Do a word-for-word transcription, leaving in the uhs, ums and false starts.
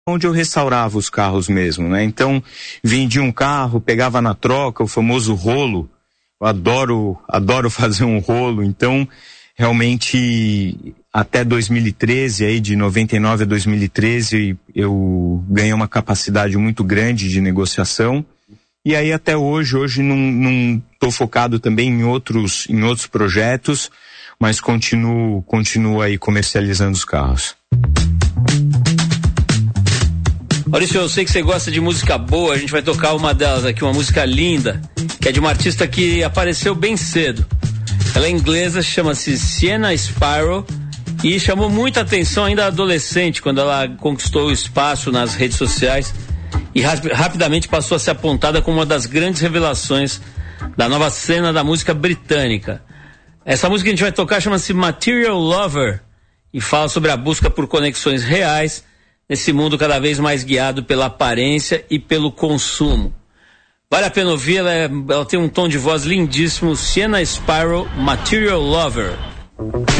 onde eu restaurava os carros mesmo, né? Então, vendia um carro, pegava na troca, o famoso rolo. Eu adoro, adoro fazer um rolo. Então, realmente, até dois mil e treze, aí de noventa e nove a dois mil e treze, eu ganhei uma capacidade muito grande de negociação. E aí até hoje, hoje não, não tô focado também em outros, em outros projetos, mas continuo, continuo aí comercializando os carros. Maurício, eu sei que você gosta de música boa, a gente vai tocar uma delas aqui, uma música linda, que é de uma artista que apareceu bem cedo. Ela é inglesa, chama-se Sienna Spiro e chamou muita atenção ainda adolescente, quando ela conquistou o espaço nas redes sociais e rap- rapidamente passou a ser apontada como uma das grandes revelações da nova cena da música britânica. Essa música que a gente vai tocar chama-se Material Lover e fala sobre a busca por conexões reais nesse mundo cada vez mais guiado pela aparência e pelo consumo. Vale a pena ouvir, ela, é, ela tem um tom de voz lindíssimo. Sienna Spiro, Material Lover.